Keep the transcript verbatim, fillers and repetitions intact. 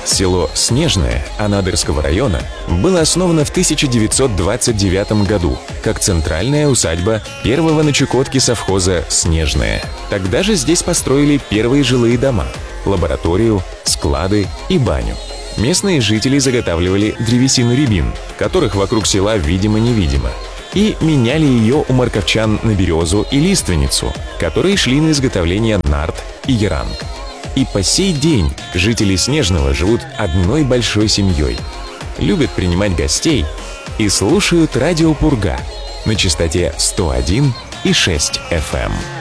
Село Снежное Анадырского района было основано в тысяча девятьсот двадцать девятом году как центральная усадьба первого на Чукотке совхоза «Снежное». Тогда же здесь построили первые жилые дома, лабораторию, склады и баню. Местные жители заготавливали древесину рябин, которых вокруг села видимо-невидимо, и меняли ее у морковчан на березу и лиственницу, которые шли на изготовление нарт и яранг. И по сей день жители Снежного живут одной большой семьей, любят принимать гостей и слушают радио «Пурга» на частоте сто один и шесть эф эм.